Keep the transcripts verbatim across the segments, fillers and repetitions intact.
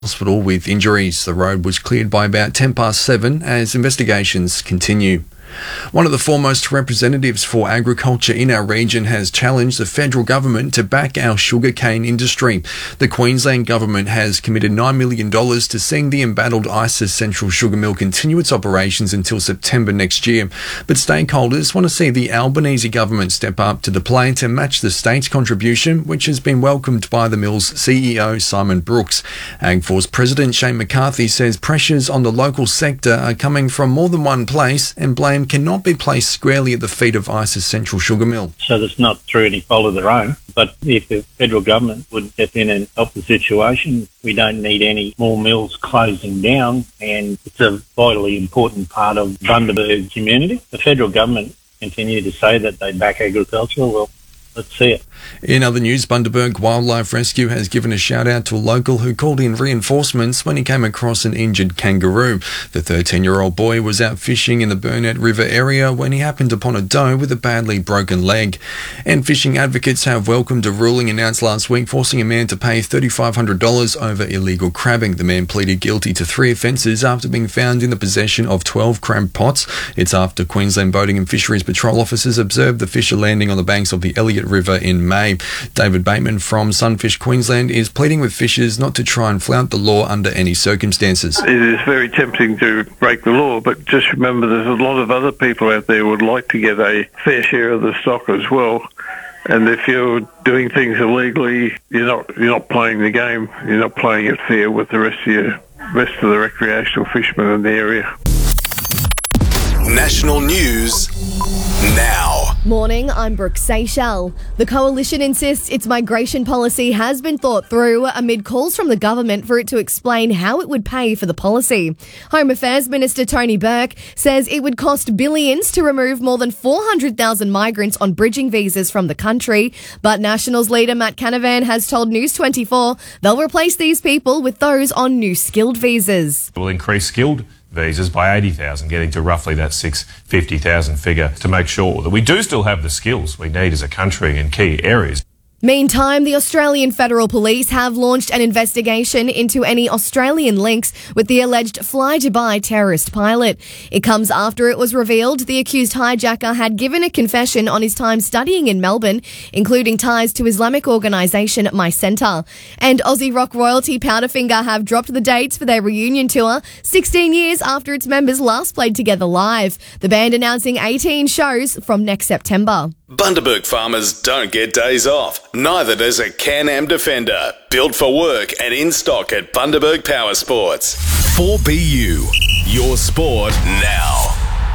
hospital with injuries. The road was cleared by about ten past seven as investigations continue. One of the foremost representatives for agriculture in our region has challenged the federal government to back our sugarcane industry. The Queensland government has committed nine million dollars to seeing the embattled ISIS Central Sugar Mill continue its operations until September next year. But stakeholders want to see the Albanese government step up to the plate and match the state's contribution, which has been welcomed by the mill's C E O Simon Brooks. AgForce President Shane McCarthy says pressures on the local sector are coming from more than one place and blame cannot be placed squarely at the feet of ISIS Central Sugar Mill. So that's not through any fault of their own. But if the federal government would step in and help the situation, we don't need any more mills closing down, and it's a vitally important part of Bundaberg community. The federal government continue to say that they back agriculture. Well, let's see it. In other news, Bundaberg Wildlife Rescue has given a shout out to a local who called in reinforcements when he came across an injured kangaroo. The thirteen-year-old boy was out fishing in the Burnett River area when he happened upon a doe with a badly broken leg. And fishing advocates have welcomed a ruling announced last week forcing a man to pay three thousand five hundred dollars over illegal crabbing. The man pleaded guilty to three offences after being found in the possession of twelve crab pots. It's after Queensland Boating and Fisheries Patrol officers observed the fisher landing on the banks of the Elliott River in May. David Bateman from Sunfish Queensland is pleading with fishers not to try and flout the law under any circumstances. It is very tempting to break the law, but just remember there's a lot of other people out there who would like to get a fair share of the stock as well. And if you're doing things illegally, you're not you're not playing the game. You're not playing it fair with the rest of your rest of the recreational fishermen in the area. National News now. Morning, I'm Brooke Seychelles. The Coalition insists its migration policy has been thought through amid calls from the government for it to explain how it would pay for the policy. Home Affairs Minister Tony Burke says it would cost billions to remove more than four hundred thousand migrants on bridging visas from the country. But Nationals leader Matt Canavan has told News twenty-four they'll replace these people with those on new skilled visas. We'll increase skilled visas by eighty thousand, getting to roughly that six hundred fifty thousand figure to make sure that we do still have the skills we need as a country in key areas. Meantime, the Australian Federal Police have launched an investigation into any Australian links with the alleged Fly Dubai terrorist pilot. It comes after it was revealed the accused hijacker had given a confession on his time studying in Melbourne, including ties to Islamic organisation My Centre. And Aussie rock royalty Powderfinger have dropped the dates for their reunion tour, sixteen years after its members last played together live. The band announcing eighteen shows from next September. Bundaberg farmers don't get days off. Neither does a Can-Am Defender. Built for work and in stock at Bundaberg Power Sports. four B U, your sport now.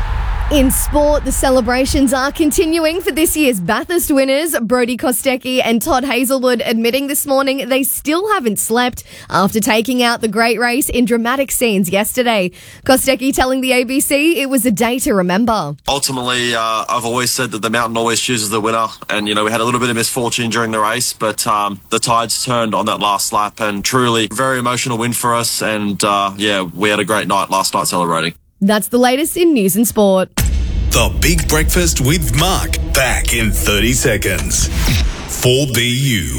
In sport, the celebrations are continuing for this year's Bathurst winners. Brodie Kostecki and Todd Hazelwood admitting this morning they still haven't slept after taking out the great race in dramatic scenes yesterday. Kostecki telling the A B C it was a day to remember. Ultimately, uh, I've always said that the mountain always chooses the winner. And, you know, we had a little bit of misfortune during the race, but um, the tides turned on that last lap and truly very emotional win for us. And, uh, yeah, we had a great night last night celebrating. That's the latest in news and sport. The Big Breakfast with Mark, back in thirty seconds. four B U.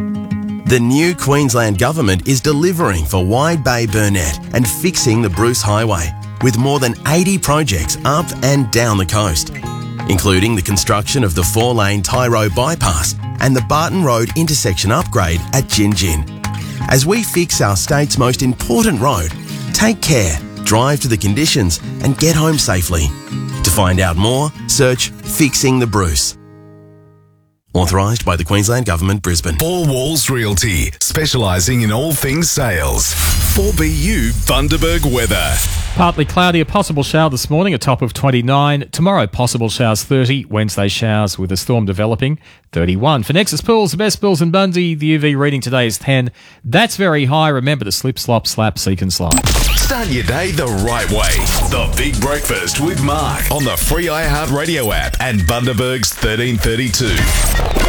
The new Queensland Government is delivering for Wide Bay Burnett and fixing the Bruce Highway with more than eighty projects up and down the coast, including the construction of the four-lane Tyro bypass and the Barton Road intersection upgrade at Gin Gin. As we fix our state's most important road, take care, drive to the conditions and get home safely. To find out more, search Fixing the Bruce. Authorised by the Queensland Government, Brisbane. Four Walls Realty, specialising in all things sales. four B U Bundaberg weather. Partly cloudy, a possible shower this morning, a top of twenty-nine. Tomorrow, possible showers thirty. Wednesday, showers with a storm developing, thirty-one. For Nexus Pools, the best pools in Bundy, the U V reading today is ten. That's very high. Remember to slip, slop, slap, seek and slide. Start your day the right way. The Big Breakfast with Mark on the free iHeartRadio app and Bundaberg's thirteen thirty-two.